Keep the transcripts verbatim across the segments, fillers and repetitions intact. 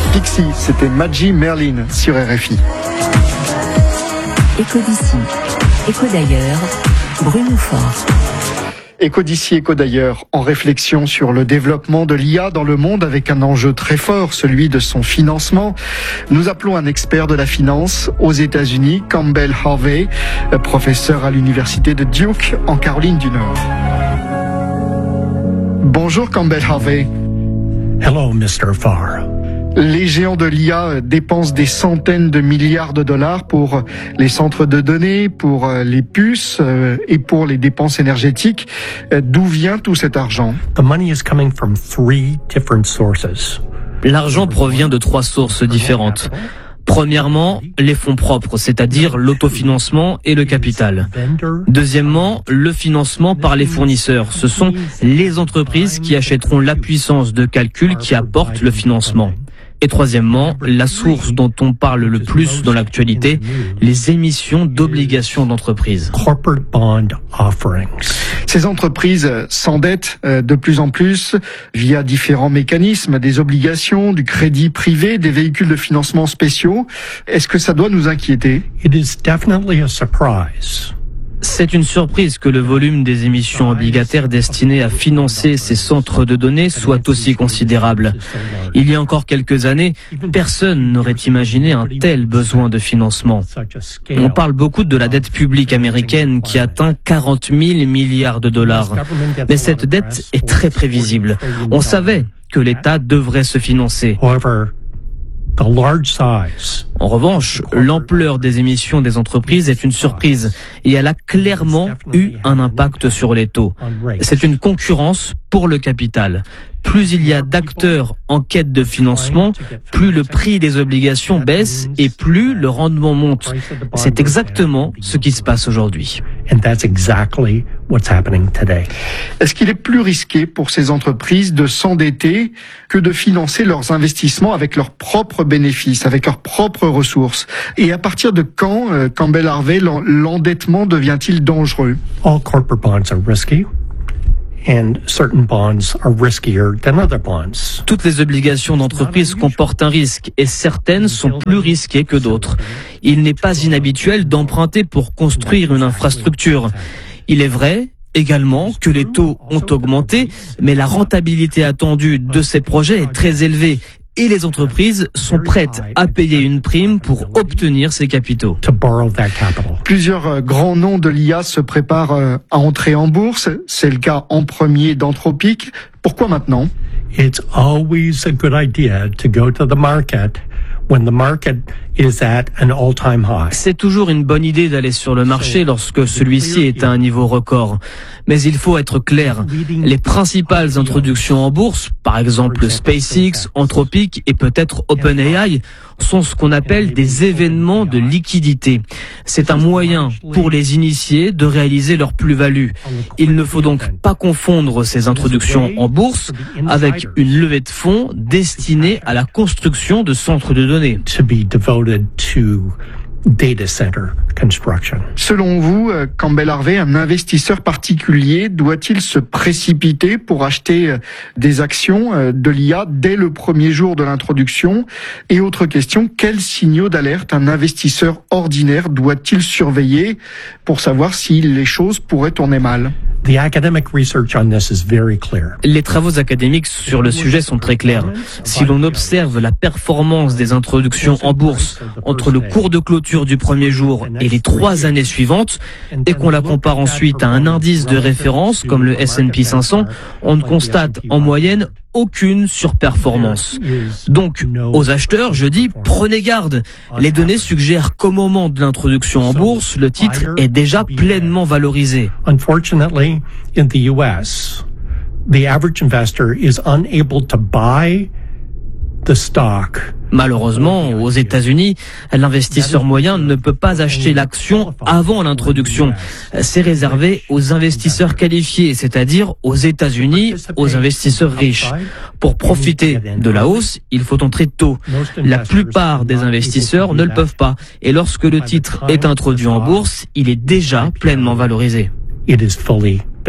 Pixie, c'était Maggie Merlin sur R F I. Écho d'ici, écho d'ailleurs, Bruno Faure. Écho d'ici, écho d'ailleurs, en réflexion sur le développement de l'I A dans le monde avec un enjeu très fort, celui de son financement. Nous appelons un expert de la finance aux États-Unis, Campbell Harvey, professeur à l'université de Duke en Caroline du Nord. Bonjour Campbell Harvey. Hello, mister Farr. Les géants de l'I A dépensent des centaines de milliards de dollars pour les centres de données, pour les puces et pour les dépenses énergétiques. D'où vient tout cet argent? The money is coming from three different sources. L'argent provient de trois sources différentes. Premièrement, les fonds propres, c'est-à-dire l'autofinancement et le capital. Deuxièmement, le financement par les fournisseurs. Ce sont les entreprises qui achèteront la puissance de calcul qui apporte le financement. Et troisièmement, la source dont on parle le plus dans l'actualité, les émissions d'obligations d'entreprise. Corporate bond offerings. Ces entreprises s'endettent de plus en plus via différents mécanismes, des obligations, du crédit privé, des véhicules de financement spéciaux. Est-ce que ça doit nous inquiéter? It is definitely a surprise. C'est une surprise que le volume des émissions obligataires destinées à financer ces centres de données soit aussi considérable. Il y a encore quelques années, personne n'aurait imaginé un tel besoin de financement. On parle beaucoup de la dette publique américaine qui atteint quarante mille milliards de dollars. Mais cette dette est très prévisible. On savait que l'État devrait se financer. En revanche, l'ampleur des émissions des entreprises est une surprise et elle a clairement eu un impact sur les taux. C'est une concurrence pour le capital. Plus il y a d'acteurs en quête de financement, plus le prix des obligations baisse et plus le rendement monte. C'est exactement ce qui se passe aujourd'hui. Est-ce qu'il est plus risqué pour ces entreprises de s'endetter que de financer leurs investissements avec leurs propres bénéfices, avec leurs propres ressources? Et à partir de quand, euh, Campbell Harvey, l'endettement devient-il dangereux? All corporate bonds are risky. And certain bonds are riskier than other bonds. Toutes les obligations d'entreprise comportent un risque et certaines sont plus risquées que d'autres. Il n'est pas inhabituel d'emprunter pour construire une infrastructure. Il est vrai également que les taux ont augmenté, mais la rentabilité attendue de ces projets est très élevée. Et les entreprises sont prêtes à payer une prime pour obtenir ces capitaux. Plusieurs grands noms de l'I A se préparent à entrer en bourse. C'est le cas en premier d'Anthropic. Pourquoi maintenant? It's always a good idea to go to the market when the market is at an all-time high. C'est toujours une bonne idée d'aller sur le marché lorsque celui-ci est à un niveau record. Mais il faut être clair. Les principales introductions en bourse, par exemple SpaceX, Anthropic et peut-être OpenAI, sont ce qu'on appelle des événements de liquidité. C'est un moyen pour les initiés de réaliser leur plus-value. Il ne faut donc pas confondre ces introductions en bourse avec une levée de fonds destinée à la construction de centres de données. To data center construction. Selon vous, Campbell Harvey, un investisseur particulier doit-il se précipiter pour acheter des actions de l'I A dès le premier jour de l'introduction? Et autre question, quels signaux d'alerte un investisseur ordinaire doit-il surveiller pour savoir si les choses pourraient tourner mal? The academic research on this is very clear. Les travaux académiques sur le sujet sont très clairs. Si l'on observe la performance des introductions en bourse entre le cours de clôture du premier jour et les trois années suivantes, et qu'on la compare ensuite à un indice de référence comme le S and P cinq cents, on ne constate en moyenne aucune surperformance. Donc, aux acheteurs, je dis, prenez garde. Les données suggèrent qu'au moment de l'introduction en bourse, le titre est déjà pleinement valorisé. Unfortunately, in the U S, the average investor is unable to buy the stock. Malheureusement, aux États-Unis, l'investisseur moyen ne peut pas acheter l'action avant l'introduction. C'est réservé aux investisseurs qualifiés, c'est-à-dire aux États-Unis, aux investisseurs riches. Pour profiter de la hausse, il faut entrer tôt. La plupart des investisseurs ne le peuvent pas. Et lorsque le titre est introduit en bourse, il est déjà pleinement valorisé. It is fully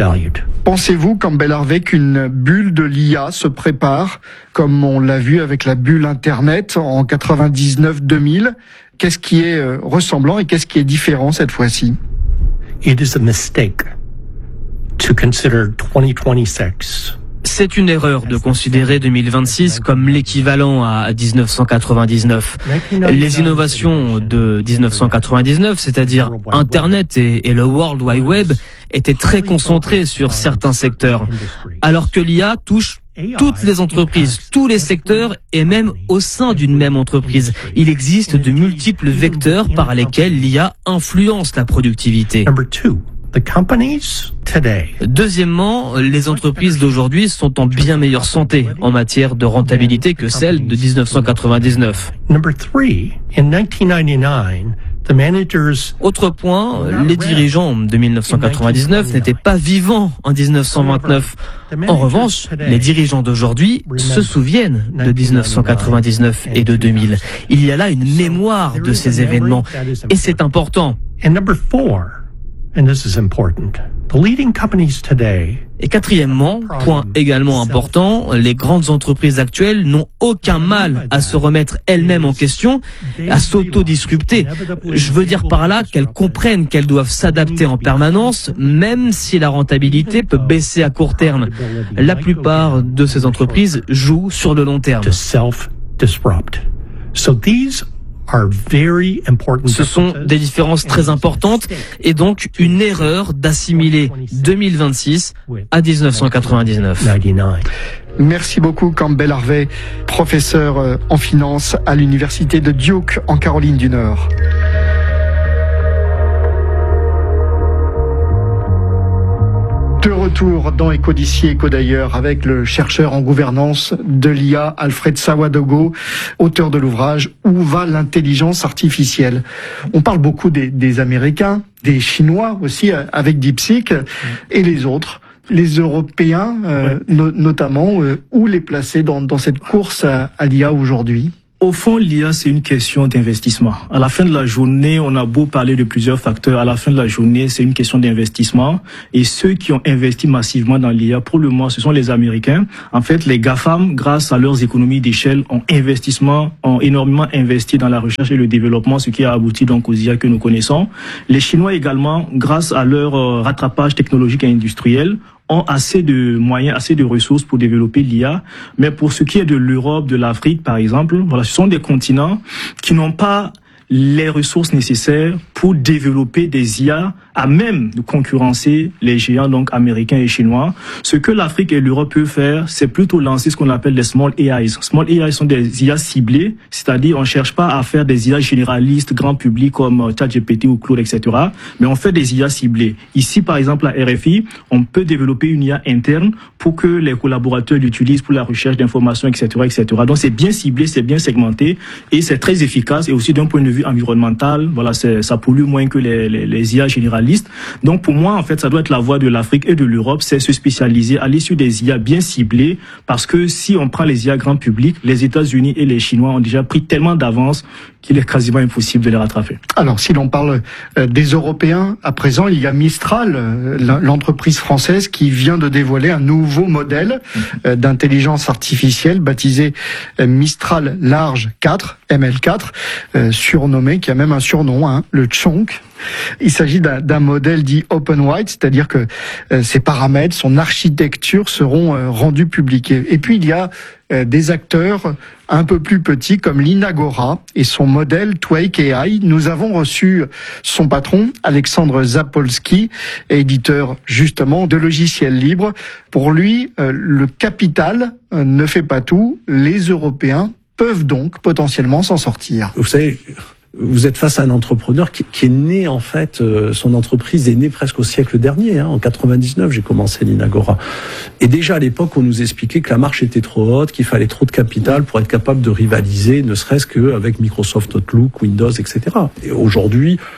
valued. Pensez-vous, Campbell Harvey, qu'une bulle de l'I A se prépare, comme on l'a vu avec la bulle Internet en quatre-vingt-dix-neuf deux mille? Qu'est-ce qui est ressemblant et qu'est-ce qui est différent cette fois-ci? It is a mistake to consider twenty twenty-six. C'est une erreur de considérer deux mille vingt-six comme l'équivalent à dix-neuf cent quatre-vingt-dix-neuf. Les innovations de dix-neuf cent quatre-vingt-dix-neuf, c'est-à-dire Internet et, et le World Wide Web, étaient très concentrées sur certains secteurs, alors que l'I A touche toutes les entreprises, tous les secteurs et même au sein d'une même entreprise. Il existe de multiples vecteurs par lesquels l'I A influence la productivité. Number two, the companies today. Deuxièmement, les entreprises d'aujourd'hui sont en bien meilleure santé en matière de rentabilité que celles de dix-neuf cent quatre-vingt-dix-neuf. Number three, in nineteen ninety-nine, the managers. Autre point, les dirigeants de mille neuf cent quatre-vingt-dix-neuf n'étaient pas vivants en dix-neuf cent vingt-neuf. En revanche, les dirigeants d'aujourd'hui se souviennent de dix-neuf cent quatre-vingt-dix-neuf et de deux mille. Il y a là une mémoire de ces événements et c'est important. And number four, and this is important, the leading companies today. Et quatrièmement, point également important, les grandes entreprises actuelles n'ont aucun mal à se remettre elles-mêmes en question, à s'auto-disrupter. Je veux dire par là qu'elles comprennent qu'elles doivent s'adapter en permanence, même si la rentabilité peut baisser à court terme. La plupart de ces entreprises jouent sur le long terme. To self-disrupt. So these are very important. Ce sont des différences très importantes et donc une erreur d'assimiler deux mille vingt-six à dix-neuf cent quatre-vingt-dix-neuf. Merci beaucoup Campbell Harvey, professeur en finance à l'université de Duke en Caroline du Nord. De retour dans Éco d'ici, Éco d'ailleurs, avec le chercheur en gouvernance de l'I A, Alfred Sawadogo, auteur de l'ouvrage « Où va l'intelligence artificielle ?» On parle beaucoup des, des Américains, des Chinois aussi, avec DeepSeek, et les autres. Les Européens, euh, no, notamment, euh, où les placer dans, dans cette course à, à l'I A aujourd'hui? Au fond, l'I A, c'est une question d'investissement. À la fin de la journée, on a beau parler de plusieurs facteurs. À la fin de la journée, c'est une question d'investissement. Et ceux qui ont investi massivement dans l'I A, pour le moment, ce sont les Américains. En fait, les GAFAM, grâce à leurs économies d'échelle, ont investissement, ont énormément investi dans la recherche et le développement, ce qui a abouti donc aux I A que nous connaissons. Les Chinois également, grâce à leur rattrapage technologique et industriel, ont assez de moyens, assez de ressources pour développer l'I A. Mais pour ce qui est de l'Europe, de l'Afrique, par exemple, voilà, ce sont des continents qui n'ont pas les ressources nécessaires pour développer des I A à même de concurrencer les géants donc américains et chinois. Ce que l'Afrique et l'Europe peuvent faire, c'est plutôt lancer ce qu'on appelle les small A Is. Small A I sont des I A ciblés, c'est-à-dire on cherche pas à faire des I A généralistes, grand public comme ChatGPT ou Claude, et cetera. Mais on fait des I A ciblés. Ici, par exemple, à R F I, on peut développer une I A interne pour que les collaborateurs l'utilisent pour la recherche d'informations, et cetera, et cetera. Donc c'est bien ciblé, c'est bien segmenté et c'est très efficace. Et aussi d'un point de vue environnemental, voilà, c'est, ça pollue moins que les, les, les I A généralistes. Donc pour moi, en fait, ça doit être la voie de l'Afrique et de l'Europe, c'est se spécialiser, aller sur des I A bien ciblés, parce que si on prend les I A grand public, les États-Unis et les Chinois ont déjà pris tellement d'avance qu'il est quasiment impossible de les rattraper. Alors, si l'on parle euh, des Européens, à présent, il y a Mistral, euh, l'entreprise française qui vient de dévoiler un nouveau modèle euh, d'intelligence artificielle baptisé euh, Mistral Large quatre, M L quatre, euh, surnommé, qui a même un surnom, hein, le Chonk. Il s'agit d'un modèle dit open white, c'est-à-dire que euh, ses paramètres, son architecture seront euh, rendus publics. Et puis il y a euh, des acteurs un peu plus petits comme l'Inagora et son modèle Twake A I. Nous avons reçu son patron, Alexandre Zapolsky, éditeur justement de logiciels libres. Pour lui, euh, le capital euh, ne fait pas tout. Les Européens peuvent donc potentiellement s'en sortir. Vous savez, vous êtes face à un entrepreneur qui, qui est né, en fait, euh, son entreprise est née presque au siècle dernier. Hein, en quatre-vingt-dix-neuf, j'ai commencé l'Inagora. Et déjà à l'époque, on nous expliquait que la marche était trop haute, qu'il fallait trop de capital pour être capable de rivaliser, ne serait-ce qu'avec Microsoft Outlook, Windows, et cetera. Et aujourd'hui,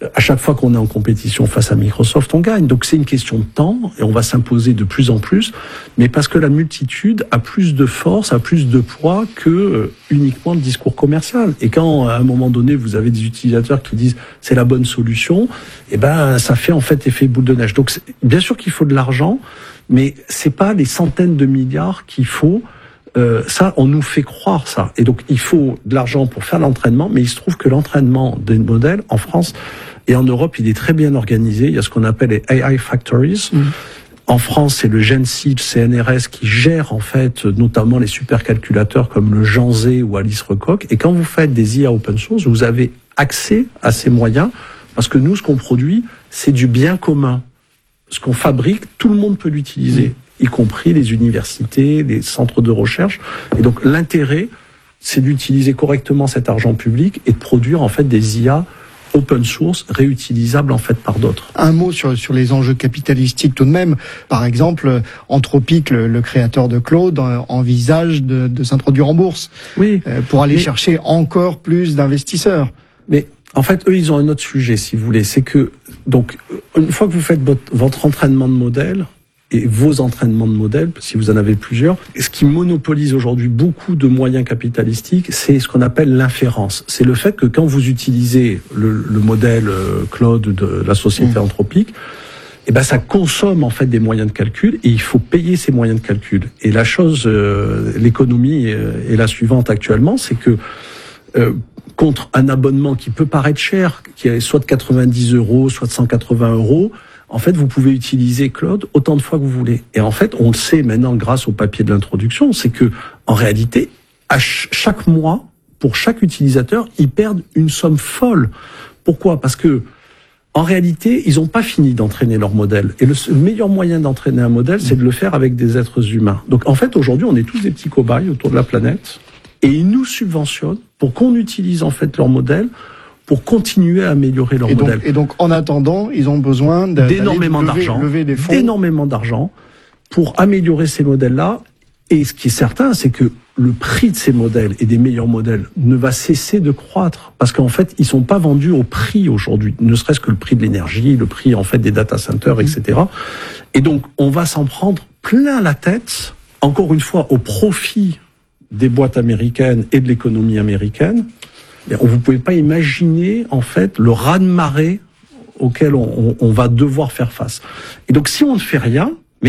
à chaque fois qu'on est en compétition face à Microsoft, on gagne. Donc c'est une question de temps et on va s'imposer de plus en plus, mais parce que la multitude a plus de force, a plus de poids que euh, uniquement le discours commercial. Et quand à un moment donné vous avez des utilisateurs qui disent c'est la bonne solution, eh ben ça fait en fait effet boule de neige. Donc bien sûr qu'il faut de l'argent, mais c'est pas les centaines de milliards qu'il faut. Euh, ça, on nous fait croire ça. Et donc, il faut de l'argent pour faire l'entraînement, mais il se trouve que l'entraînement des modèles, en France et en Europe, il est très bien organisé. Il y a ce qu'on appelle les A I Factories. Mmh. En France, c'est le GenSci, le C N R S qui gère, en fait, notamment les supercalculateurs comme le Jean Zé ou Alice Recoq. Et quand vous faites des I A open source, vous avez accès à ces moyens, parce que nous, ce qu'on produit, c'est du bien commun. Ce qu'on fabrique, tout le monde peut l'utiliser. Mmh. Y compris les universités, les centres de recherche. Et donc l'intérêt, c'est d'utiliser correctement cet argent public et de produire en fait des I A open source réutilisables en fait par d'autres. Un mot sur sur les enjeux capitalistiques tout de même. Par exemple, Anthropic, le, le créateur de Claude, envisage de, de s'introduire en bourse, oui, euh, pour aller mais, chercher encore plus d'investisseurs. Mais en fait, eux, ils ont un autre sujet, si vous voulez. C'est que donc une fois que vous faites votre, votre entraînement de modèle et vos entraînements de modèles, si vous en avez plusieurs, ce qui monopolise aujourd'hui beaucoup de moyens capitalistiques, c'est ce qu'on appelle l'inférence. C'est le fait que quand vous utilisez le, le modèle Claude de la société mmh. Anthropic, eh ben ça consomme en fait des moyens de calcul et il faut payer ces moyens de calcul. Et la chose, euh, l'économie est la suivante actuellement, c'est que euh, contre un abonnement qui peut paraître cher, qui est soit de quatre-vingt-dix euros, soit de cent quatre-vingts euros, en fait, vous pouvez utiliser Claude autant de fois que vous voulez. Et en fait, on le sait maintenant grâce au papier de l'introduction, c'est que, en réalité, à ch- chaque mois, pour chaque utilisateur, ils perdent une somme folle. Pourquoi ? Parce que, en réalité, ils n'ont pas fini d'entraîner leur modèle. Et le meilleur moyen d'entraîner un modèle, c'est de le faire avec des êtres humains. Donc, en fait, aujourd'hui, on est tous des petits cobayes autour de la planète, et ils nous subventionnent pour qu'on utilise en fait leur modèle pour continuer à améliorer leur et modèle. Donc, et donc, en attendant, ils ont besoin de, d'énormément lever, d'argent, lever des fonds. d'énormément d'argent pour améliorer ces modèles-là. Et ce qui est certain, c'est que le prix de ces modèles et des meilleurs modèles ne va cesser de croître parce qu'en fait, ils sont pas vendus au prix aujourd'hui, ne serait-ce que le prix de l'énergie, le prix en fait des data centers, et cetera. Et donc, on va s'en prendre plein la tête, encore une fois, au profit des boîtes américaines et de l'économie américaine. Vous ne pouvez pas imaginer, en fait, le raz-de-marée auquel on, on, on va devoir faire face. Et donc, si on ne fait rien,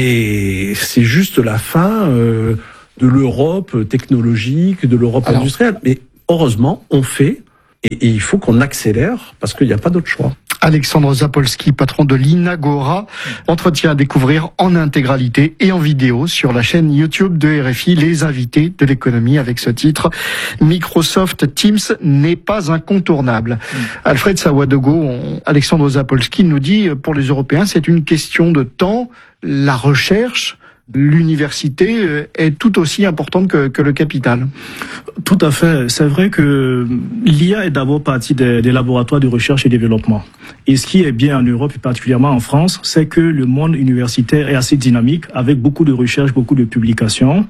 mais c'est juste la fin euh, de l'Europe technologique, de l'Europe Alors, industrielle. Mais heureusement, on fait, et, et il faut qu'on accélère, parce qu'il n'y a pas d'autre choix. Alexandre Zapolski, patron de l'Inagora, entretien à découvrir en intégralité et en vidéo sur la chaîne YouTube de R F I, les invités de l'économie avec ce titre. Microsoft Teams n'est pas incontournable. Mmh. Alfred Sawadogo, on, Alexandre Zapolski nous dit, pour les Européens, c'est une question de temps. La recherche, l'université est tout aussi importante que, que le capital. Tout à fait. C'est vrai que l'I A est d'abord partie des, des laboratoires de recherche et développement. Et ce qui est bien en Europe et particulièrement en France, c'est que le monde universitaire est assez dynamique avec beaucoup de recherches, beaucoup de publications.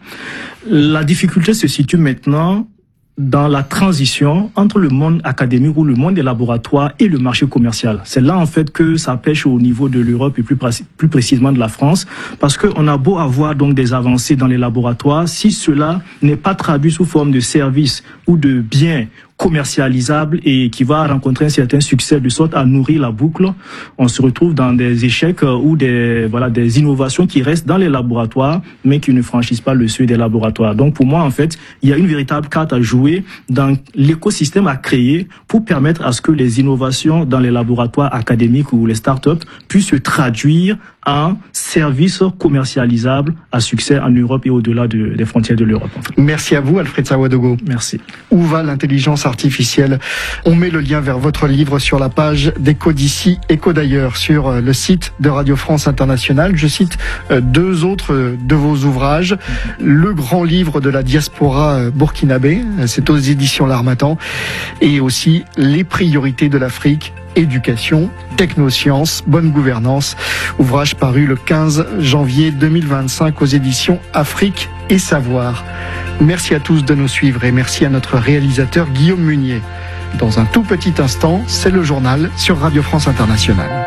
La difficulté se situe maintenant dans la transition entre le monde académique ou le monde des laboratoires et le marché commercial. C'est là, en fait, que ça pêche au niveau de l'Europe et plus, pré- plus précisément de la France, parce qu'on a beau avoir donc des avancées dans les laboratoires, si cela n'est pas traduit sous forme de services ou de biens commercialisable et qui va rencontrer un certain succès de sorte à nourrir la boucle, on se retrouve dans des échecs ou des voilà des innovations qui restent dans les laboratoires mais qui ne franchissent pas le seuil des laboratoires. Donc pour moi en fait, il y a une véritable carte à jouer dans l'écosystème à créer pour permettre à ce que les innovations dans les laboratoires académiques ou les startups puissent se traduire en services commercialisables à succès en Europe et au-delà de, des frontières de l'Europe. En fait. Merci à vous, Alfred Sawadogo. Merci. Où va l'intelligence artificielle ? On met le lien vers votre livre sur la page d'Écho d'ici, Écho d'ailleurs, sur le site de Radio France Internationale. Je cite deux autres de vos ouvrages. Le grand livre de la diaspora burkinabé, c'est aux éditions L'Harmattan, et aussi Les priorités de l'Afrique, éducation, technosciences, bonne gouvernance, ouvrage paru le quinze janvier deux mille vingt-cinq aux éditions Afrique et Savoir. Merci à tous de nous suivre et merci à notre réalisateur Guillaume Munier. Dans un tout petit instant, c'est le journal sur Radio France Internationale.